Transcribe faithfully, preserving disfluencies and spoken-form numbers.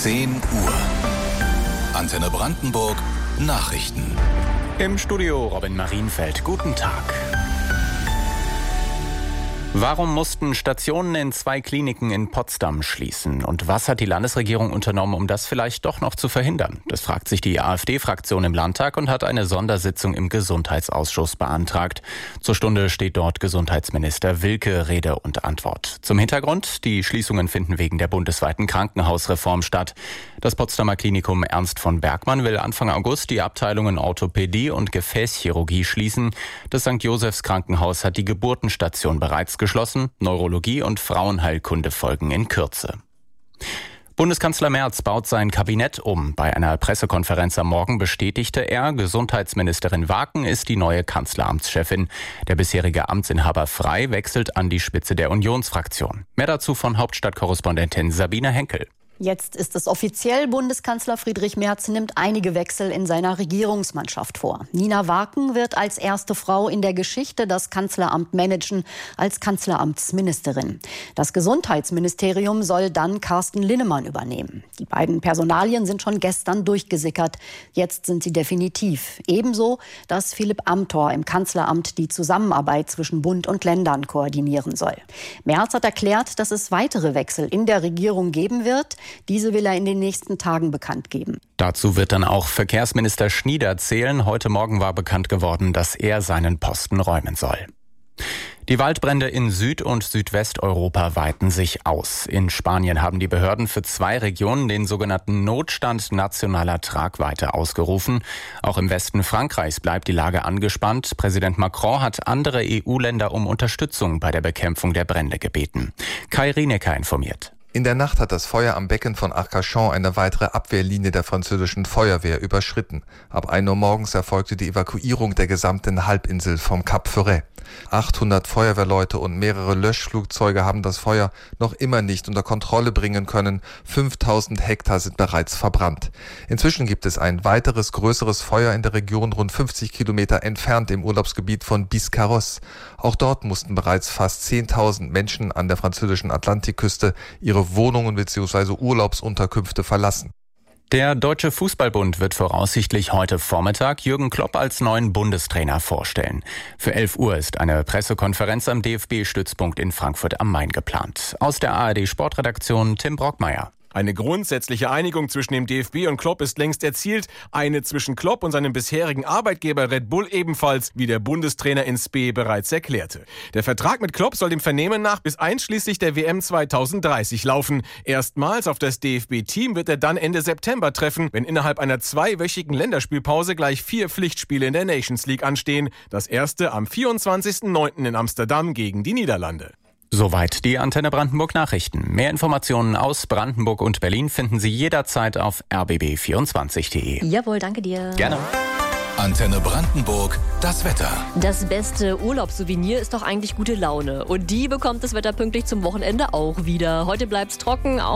zehn Uhr. Antenne Brandenburg Nachrichten. Im Studio Robin Marienfeld. Guten Tag. Warum mussten Stationen in zwei Kliniken in Potsdam schließen? Und was hat die Landesregierung unternommen, um das vielleicht doch noch zu verhindern? Das fragt sich die AfD-Fraktion im Landtag und hat eine Sondersitzung im Gesundheitsausschuss beantragt. Zur Stunde steht dort Gesundheitsminister Wilke Rede und Antwort. Zum Hintergrund: Die Schließungen finden wegen der bundesweiten Krankenhausreform statt. Das Potsdamer Klinikum Ernst von Bergmann will Anfang August die Abteilungen Orthopädie und Gefäßchirurgie schließen. Das Sankt Josephs Krankenhaus hat die Geburtenstation bereits geschlossen. Neurologie und Frauenheilkunde folgen in Kürze. Bundeskanzler Merz baut sein Kabinett um. Bei einer Pressekonferenz am Morgen bestätigte er, Gesundheitsministerin Waken ist die neue Kanzleramtschefin. Der bisherige Amtsinhaber Frey wechselt an die Spitze der Unionsfraktion. Mehr dazu von Hauptstadtkorrespondentin Sabine Henkel. Jetzt ist es offiziell. Bundeskanzler Friedrich Merz nimmt einige Wechsel in seiner Regierungsmannschaft vor. Nina Waken wird als erste Frau in der Geschichte das Kanzleramt managen, als Kanzleramtsministerin. Das Gesundheitsministerium soll dann Carsten Linnemann übernehmen. Die beiden Personalien sind schon gestern durchgesickert. Jetzt sind sie definitiv. Ebenso, dass Philipp Amthor im Kanzleramt die Zusammenarbeit zwischen Bund und Ländern koordinieren soll. Merz hat erklärt, dass es weitere Wechsel in der Regierung geben wird. Diese will er in den nächsten Tagen bekannt geben. Dazu wird dann auch Verkehrsminister Schnieder zählen. Heute Morgen war bekannt geworden, dass er seinen Posten räumen soll. Die Waldbrände in Süd- und Südwesteuropa weiten sich aus. In Spanien haben die Behörden für zwei Regionen den sogenannten Notstand nationaler Tragweite ausgerufen. Auch im Westen Frankreichs bleibt die Lage angespannt. Präsident Macron hat andere E U-Länder um Unterstützung bei der Bekämpfung der Brände gebeten. Kai Rienecker informiert. In der Nacht hat das Feuer am Becken von Arcachon eine weitere Abwehrlinie der französischen Feuerwehr überschritten. Ab ein Uhr morgens erfolgte die Evakuierung der gesamten Halbinsel vom Cap Ferret. achthundert Feuerwehrleute und mehrere Löschflugzeuge haben das Feuer noch immer nicht unter Kontrolle bringen können. fünftausend Hektar sind bereits verbrannt. Inzwischen gibt es ein weiteres größeres Feuer in der Region rund fünfzig Kilometer entfernt im Urlaubsgebiet von Biscarrosse. Auch dort mussten bereits fast zehntausend Menschen an der französischen Atlantikküste ihre Wohnungen bzw. Urlaubsunterkünfte verlassen. Der Deutsche Fußballbund wird voraussichtlich heute Vormittag Jürgen Klopp als neuen Bundestrainer vorstellen. Für elf Uhr ist eine Pressekonferenz am D F B-Stützpunkt in Frankfurt am Main geplant. Aus der A R D-Sportredaktion Tim Brockmeier. Eine grundsätzliche Einigung zwischen dem D F B und Klopp ist längst erzielt. Eine zwischen Klopp und seinem bisherigen Arbeitgeber Red Bull ebenfalls, wie der Bundestrainer in Spee bereits erklärte. Der Vertrag mit Klopp soll dem Vernehmen nach bis einschließlich der W M zweitausenddreißig laufen. Erstmals auf das D F B-Team wird er dann Ende September treffen, wenn innerhalb einer zweiwöchigen Länderspielpause gleich vier Pflichtspiele in der Nations League anstehen. Das erste am vierundzwanzigsten neunten in Amsterdam gegen die Niederlande. Soweit die Antenne Brandenburg Nachrichten. Mehr Informationen aus Brandenburg und Berlin finden Sie jederzeit auf r b b vierundzwanzig punkt d e. Jawohl, danke dir. Gerne. Antenne Brandenburg, das Wetter. Das beste Urlaubssouvenir ist doch eigentlich gute Laune. Und die bekommt das Wetter pünktlich zum Wochenende auch wieder. Heute bleibt's trocken. Auch